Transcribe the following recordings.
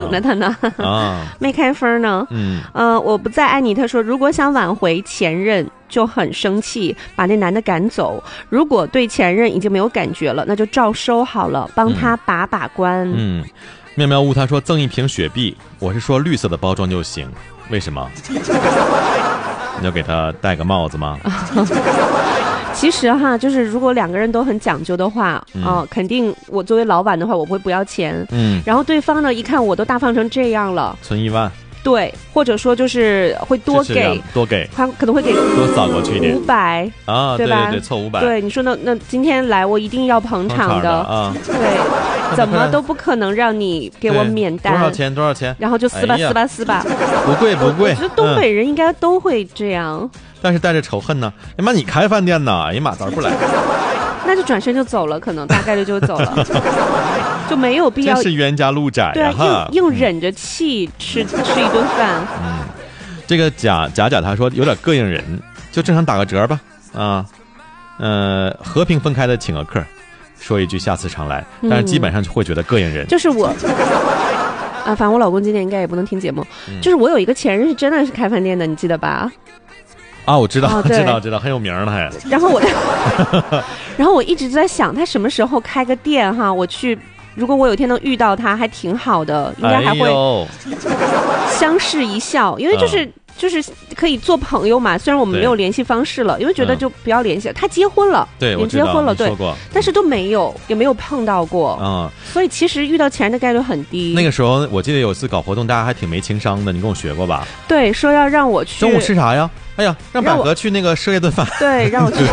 那他呢？没开分呢。我不再爱你。他说，如果想挽回前任，就很生气，把那男的赶走。如果对前任已经没有感觉了，那就照收好了，帮他把把关。 妙妙屋他说赠一瓶雪碧，我是说绿色的包装就行。为什么？你要给他戴个帽子吗？ 其实哈，就是如果两个人都很讲究的话，肯定我作为老板的话，我不会不要钱。然后对方呢，一看我都大方成这样了， 存1万。 对，或者说就是会多给，他可能会给多扫过去一点 500啊，对吧？ 对，凑500。 对，你说那今天来我一定要捧场的啊，对，怎么都不可能让你给我免单。 多少钱？ 然后就撕吧， 不贵。 我觉得东北人应该都会这样， 但是带着仇恨呢。哎妈，你开饭店呢？哎呀妈，咋不来？ 那就转身就走了，可能大概率就走了。就没有必要， 真是冤家路窄对啊，硬忍着气吃一顿饭。 这个贾他说有点膈应人，就正常打个折吧啊。和平分开的请个客，说一句下次常来，但是基本上就会觉得膈应人。 就是我反正我老公今天应该也不能听节目。就是我有一个前任是真的是开饭店的，你记得吧？ 我知道，知道，很有名了还。 然后我一直在想，他什么时候开个店哈？我去，如果我有一天能遇到他，还挺好的，应该还会相视一笑，因为就是可以做朋友嘛。虽然我们没有联系方式了，因为觉得就不要联系。他结婚了， 对， 也结婚了，对，但是都没有，也没有碰到过。所以其实遇到前任的概率很低。 那个时候我记得有一次搞活动，大家还挺没情商的，你跟我学过吧？ 对，说要让我去。 中午吃啥呀？哎呀，让百合去那个赊一顿饭。 对，让我去。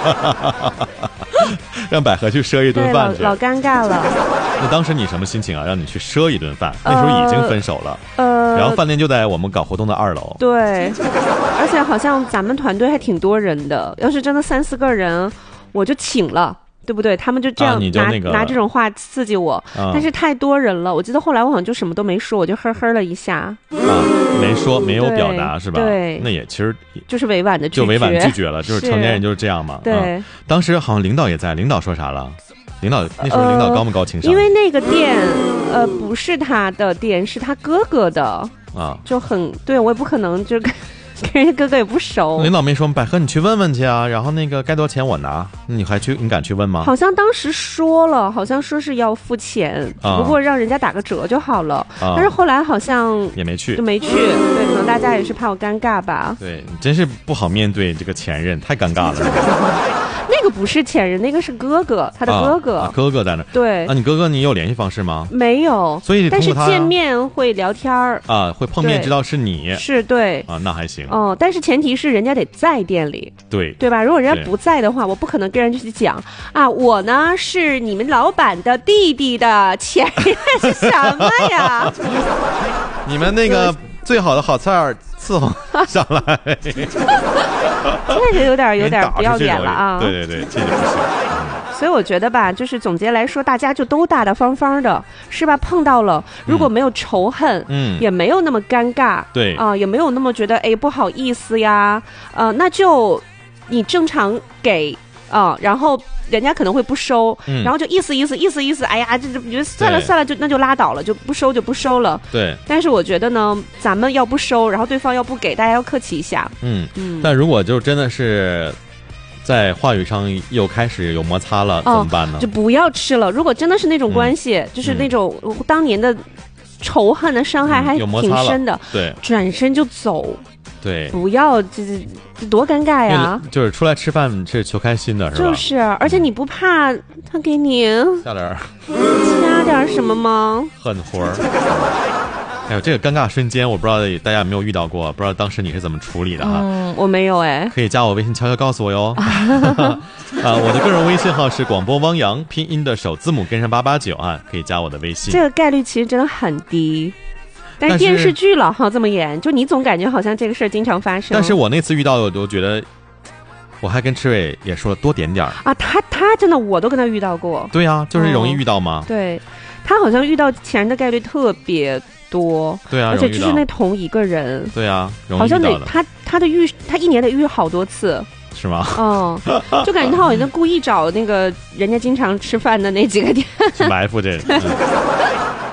让百合去赊一顿饭去， 老尴尬了。 那当时你什么心情啊？让你去赊一顿饭，那时候已经分手了。然后饭店就在我们搞活动的2楼。 对，而且好像咱们团队还挺多人的，要是真的3-4个人，我就请了。对不对？他们就这样拿这种话刺激我，但是太多人了。我记得后来我好像就什么都没说，我就呵呵了一下。 没说，没有表达是吧？ 对， 那也其实就是委婉的拒绝， 就委婉拒绝了，就是成年人就是这样嘛。 对， 当时好像领导也在，领导说啥了？那时候领导高不高情商？ 因为那个店不是他的店，是他哥哥的就很对，我也不可能就跟人家哥哥也不熟。 领导没说百合你去问问去啊，然后那个该多少钱我拿，你敢去问吗？ 好像当时说了，好像说是要付钱，只不过让人家打个折就好了。但是后来好像也没去， 就没去。对，可能大家也是怕我尴尬吧。 对，你真是不好面对这个前任，太尴尬了。 那个不是前任，那个是哥哥，他的哥哥。 哥哥在那。 对。 你哥哥你有联系方式吗？ 没有。 所以但是见面会聊天会碰面知道是你。 是，对。 那还行。 但是前提是人家得在店里。对吧？如果人家不在的话，我不可能跟人家去讲我呢是你们老板的弟弟的前任是什么呀？ 你们那个最好的好菜伺候上来。 这就有点不要脸了啊！ 对，这就不行。 所以我觉得吧，就是总结来说，大家就都大大方方的，是吧？碰到了，如果没有仇恨，也没有那么尴尬， 对也没有那么觉得不好意思呀，那就你正常给然后人家可能会不收，然后就意思，哎呀，这觉得算了，那就拉倒了，就不收了。对。但是我觉得呢，咱们要不收，然后对方要不给，大家要客气一下。 但如果就真的是在话语上又开始有摩擦了，怎么办呢？ 就不要吃了。如果真的是那种关系，就是那种当年的仇恨的伤害还挺深的， 对， 转身就走。 对， 不要这多尴尬呀！ 就是出来吃饭是求开心的，是吧？ 就是，而且你不怕他给你加点什么吗？ 狠活儿。哎呦，这个尴尬瞬间，我不知道大家有没有遇到过，不知道当时你是怎么处理的哈？ 我没有可以加我微信悄悄告诉我哟。我的个人微信号是广播汪洋，拼音的首字母跟上889可以加我的微信。 这个概率其实真的很低。但是电视剧老好这么演，就你总感觉好像这个事儿经常发生。 但是我那次遇到的，我都觉得，我还跟赤伟也说多点他真的我都跟他遇到过。 对啊，就是容易遇到嘛。 对，他好像遇到前任的概率特别多。 对啊， 而且就是那同一个人。 对啊， 好像他一年得遇好多次。 是吗？ 就感觉他好像故意找那个人家经常吃饭的那几个店去埋伏这人。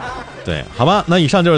对，好吧，那以上就是